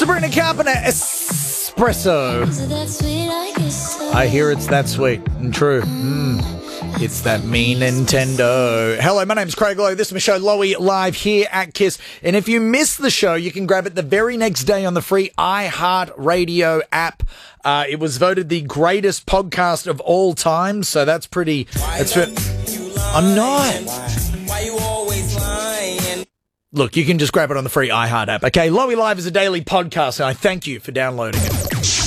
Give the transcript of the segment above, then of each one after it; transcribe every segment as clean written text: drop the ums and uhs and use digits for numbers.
Sabrina Carpenter, Espresso. I hear it's that sweet and true. It's that mean Nintendo. Hello, my name's Craig Lowe. This is my show, Lowy, live here at KISS. And if you miss the show, you can grab it the very next day on the free iHeartRadio app. It was voted the greatest podcast of all time, so that's pretty... I'm not. Why you always lying? Look, you can just grab it on the free iHeart app. Okay, Lowy Live is a daily podcast, and I thank you for downloading it.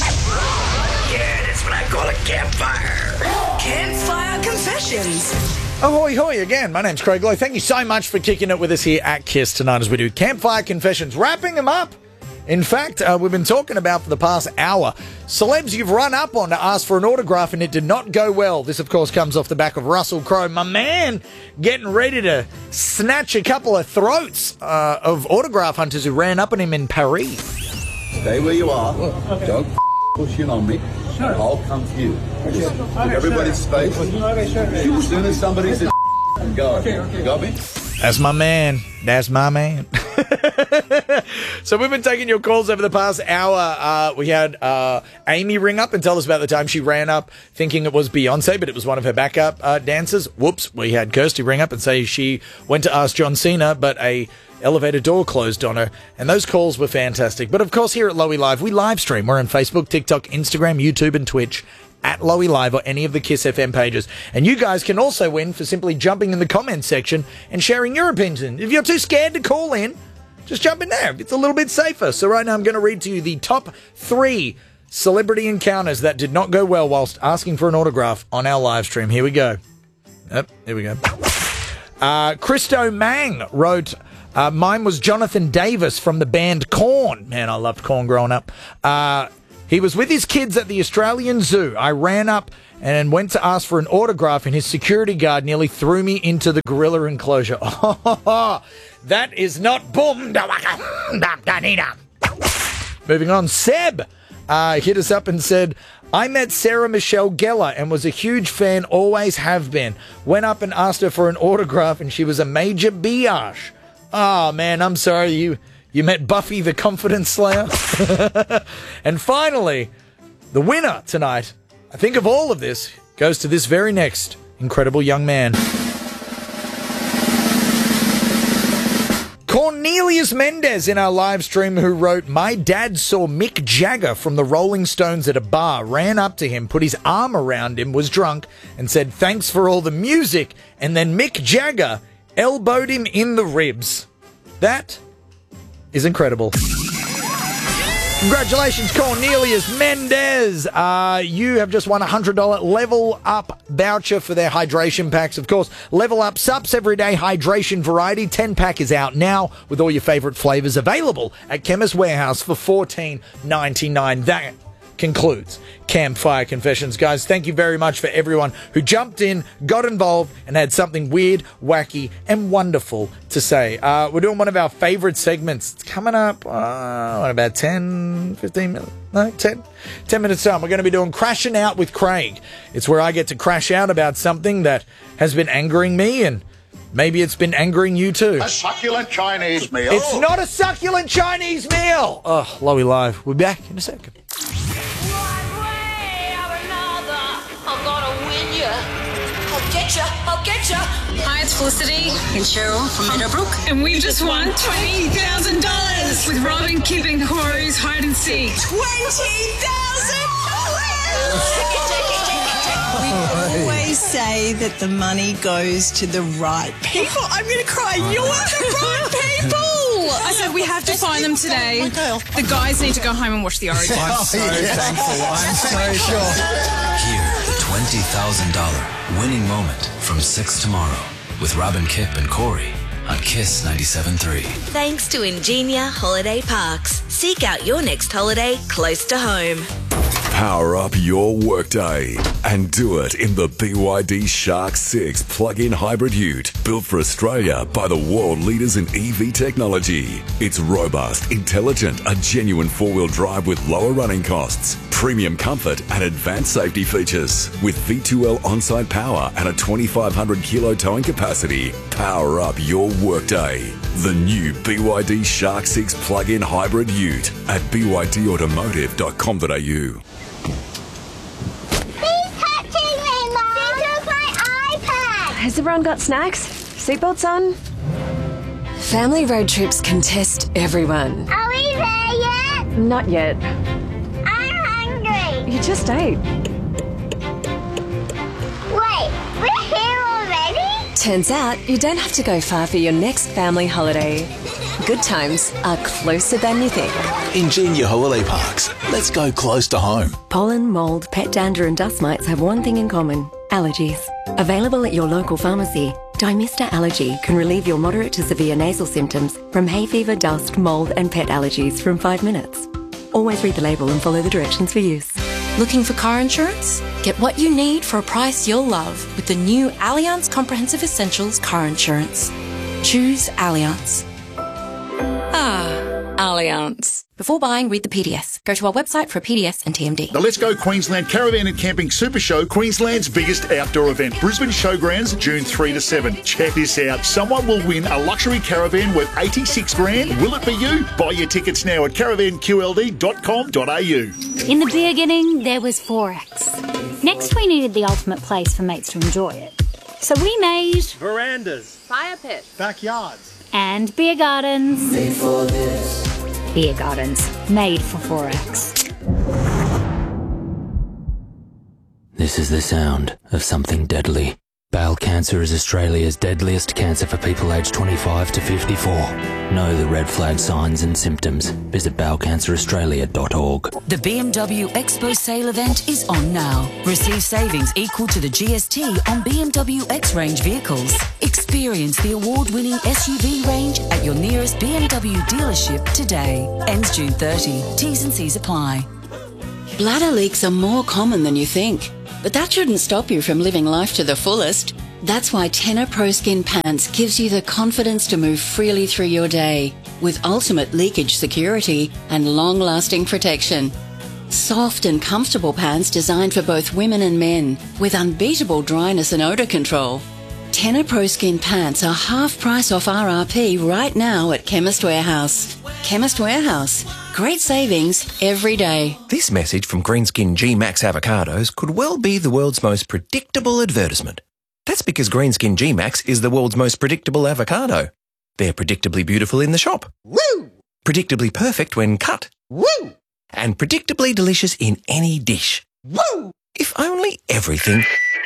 Yeah, that's what I call a campfire. Campfire Confessions. Ahoy, hoy again. My name's Craig Lowe. Thank you so much for kicking it with us here at KISS tonight as we do Campfire Confessions, wrapping them up. In fact, we've been talking about for the past hour, celebs you've run up on to ask for an autograph and it did not go well. This, of course, comes off the back of Russell Crowe, my man, getting ready to snatch a couple of throats of autograph hunters who ran up on him in Paris. Stay where you are. Don't push in on me. I'll come to you. Just give everybody space. As soon as somebody's in, go. You got me? That's my man. That's my man. So we've been taking your calls over the past hour. We had Amy ring up and tell us about the time she ran up thinking it was Beyonce, but it was one of her backup dancers. Whoops. We had Kirsty ring up and say she went to ask John Cena, but a elevator door closed on her. And those calls were fantastic. But of course, here at Lowy Live, we live stream. We're on Facebook, TikTok, Instagram, YouTube, and Twitch at Lowy Live or any of the KISS FM pages. And you guys can also win for simply jumping in the comments section and sharing your opinion. If you're too scared to call in, just jump in there. It's a little bit safer. So right now I'm going to read to you the top 3 celebrity encounters that did not go well whilst asking for an autograph on our live stream. Here we go. Yep, here we go. Christo Mang wrote, mine was Jonathan Davis from the band Korn. Man, I loved Korn growing up. He was with his kids at the Australian Zoo. I ran up and went to ask for an autograph, and his security guard nearly threw me into the gorilla enclosure. That is not boom. Moving on, Seb hit us up and said, I met Sarah Michelle Gellar and was a huge fan, always have been. Went up and asked her for an autograph, and she was a major biatch. Oh, man, I'm sorry you met Buffy the Confidence Slayer. And finally, the winner tonight, I think of all of this, goes to this very next incredible young man. Cornelius Mendez in our live stream who wrote, my dad saw Mick Jagger from the Rolling Stones at a bar, ran up to him, put his arm around him, was drunk, and said, thanks for all the music, and then Mick Jagger elbowed him in the ribs. That is incredible. Congratulations, Cornelius Mendez. You have just won a $100 Level Up voucher for their hydration packs. Of course, Level Up Sups Everyday Hydration Variety 10-pack is out now with all your favourite flavours available at Chemist Warehouse for $14.99. That concludes Campfire Confessions. Guys, thank you very much for everyone who jumped in, got involved, and had something weird, wacky, and wonderful to say. We're doing one of our favourite segments. It's coming up, about 10, 15 minutes? No, 10 minutes time. We're going to be doing Crashing Out with Craig. It's where I get to crash out about something that has been angering me, and maybe it's been angering you too. A succulent Chinese meal. It's not a succulent Chinese meal. Oh, Lowy Live. We'll be back in a second. I'll get ya. Hi, it's Felicity and Cheryl from Meadowbrook. And we've just won $20,000 with Robin, Kip and Corey's hide and seek. $20,000! We always say that the money goes to the right people. I'm going to cry. You're the right people! I said we have to find them today. The guys need to go home and watch the Origin. I'm so thankful. I'm so sure. Here, the $20,000 winning moment from 6 tomorrow with Robin, Kip and Corey on KISS 97.3. Thanks to Ingenia Holiday Parks. Seek out your next holiday close to home. Power up your workday and do it in the BYD Shark 6 plug-in hybrid ute, built for Australia by the world leaders in EV technology. It's robust, intelligent, a genuine four-wheel drive with lower running costs, premium comfort and advanced safety features. With V2L on-site power and a 2,500 kilo towing capacity, power up your workday. The new BYD Shark 6 plug-in hybrid ute at bydautomotive.com.au. Has everyone got snacks? Seatbelts on? Family road trips can test everyone. Are we there yet? Not yet. I'm hungry. You just ate. Wait, we're here already? Turns out you don't have to go far for your next family holiday. Good times are closer than you think. Ingenia Holiday Parks. Let's go close to home. Pollen, mould, pet dander and dust mites have one thing in common. Allergies. Available at your local pharmacy, Dymista Allergy can relieve your moderate to severe nasal symptoms from hay fever, dust, mould and pet allergies from 5 minutes. Always read the label and follow the directions for use. Looking for car insurance? Get what you need for a price you'll love with the new Allianz Comprehensive Essentials Car Insurance. Choose Allianz. Allianz. Before buying, read the PDS. Go to our website for a PDS and TMD. The Let's Go Queensland Caravan and Camping Super Show, Queensland's biggest outdoor event. Brisbane Showgrounds, June 3 to 7. Check this out. Someone will win a luxury caravan worth 86 grand. Will it be you? Buy your tickets now at caravanqld.com.au. In the beginning, there was Forex. Next, we needed the ultimate place for mates to enjoy it. So we made verandas, fire pits, backyards, and beer gardens. Made for this. Beer gardens, made for Forex. This is the sound of something deadly. Bowel cancer is Australia's deadliest cancer for people aged 25 to 54. Know the red flag signs and symptoms. Visit bowelcanceraustralia.org. The BMW Expo sale event is on now. Receive savings equal to the GST on BMW X-Range vehicles. Experience the award-winning SUV range at your nearest BMW dealership today. Ends June 30. T's and C's apply. Bladder leaks are more common than you think. But that shouldn't stop you from living life to the fullest. That's why Tenor Pro Skin Pants gives you the confidence to move freely through your day with ultimate leakage security and long-lasting protection. Soft and comfortable pants designed for both women and men with unbeatable dryness and odour control. Tenor Pro Skin Pants are half price off RRP right now at Chemist Warehouse. Chemist Warehouse. Great savings every day. This message from Greenskin G-Max avocados could well be the world's most predictable advertisement. That's because Greenskin G-Max is the world's most predictable avocado. They're predictably beautiful in the shop. Woo! Predictably perfect when cut. Woo! And predictably delicious in any dish. Woo! If only everything...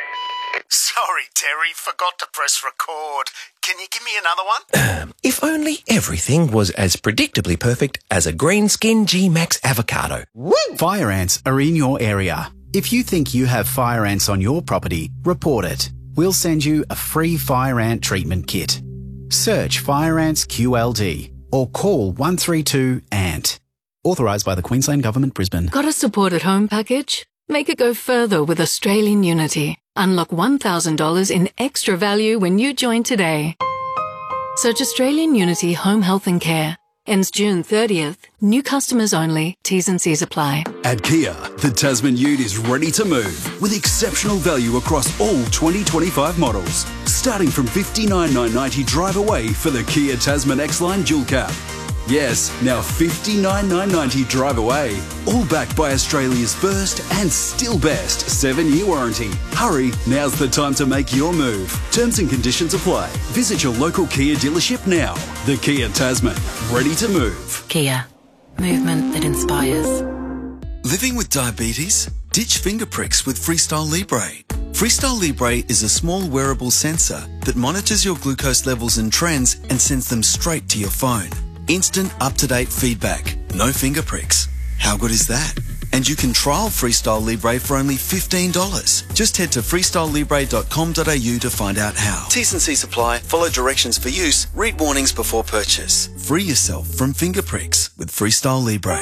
Sorry, Terry, forgot to press record. Can you give me another one? If only everything was as predictably perfect as a Greenskin G-Max avocado. Woo! Fire ants are in your area. If you think you have fire ants on your property, report it. We'll send you a free fire ant treatment kit. Search Fire Ants QLD or call 132-ANT. Authorised by the Queensland Government, Brisbane. Got a support at home package? Make it go further with Australian Unity. Unlock $1,000 in extra value when you join today. Search Australian Unity Home Health and Care. Ends June 30th. New customers only. T's and C's apply. At Kia, the Tasman Ute is ready to move with exceptional value across all 2025 models. Starting from $59,990 drive away for the Kia Tasman X-Line Dual Cab. Yes, now $59,990 drive away. All backed by Australia's first and still best 7-year warranty. Hurry, now's the time to make your move. Terms and conditions apply. Visit your local Kia dealership now. The Kia Tasman, ready to move. Kia, movement that inspires. Living with diabetes? Ditch finger pricks with Freestyle Libre. Freestyle Libre is a small wearable sensor that monitors your glucose levels and trends and sends them straight to your phone. Instant, up-to-date feedback. No finger pricks. How good is that? And you can trial Freestyle Libre for only $15. Just head to freestylelibre.com.au to find out how. T's and C's apply. Follow directions for use. Read warnings before purchase. Free yourself from finger pricks with Freestyle Libre.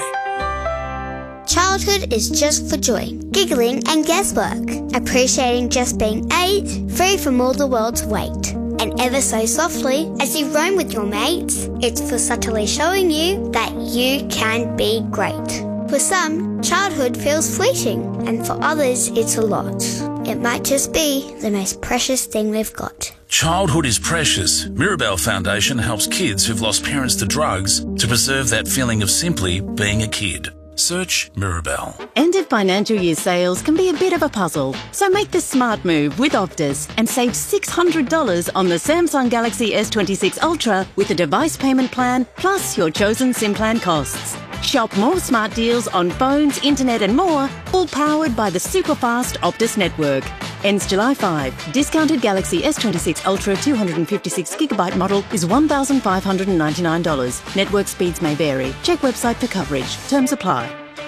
Childhood is just for joy, giggling and guesswork. Appreciating just being 8, free from all the world's weight. And ever so softly, as you roam with your mates, it's for subtly showing you that you can be great. For some, childhood feels fleeting, and for others, it's a lot. It might just be the most precious thing they've got. Childhood is precious. Mirabelle Foundation helps kids who've lost parents to drugs to preserve that feeling of simply being a kid. Search Mirabelle. End of financial year sales can be a bit of a puzzle, so make the smart move with Optus and save $600 on the Samsung Galaxy S26 Ultra with a device payment plan plus your chosen SIM plan costs. Shop more smart deals on phones, internet and more, all powered by the super-fast Optus network. Ends July 5. Discounted Galaxy S26 Ultra 256GB model is $1,599. Network speeds may vary. Check website for coverage. Terms apply.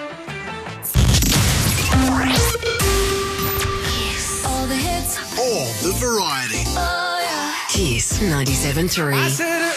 All the hits. All the variety. Oh, yeah. Kiss 97.3.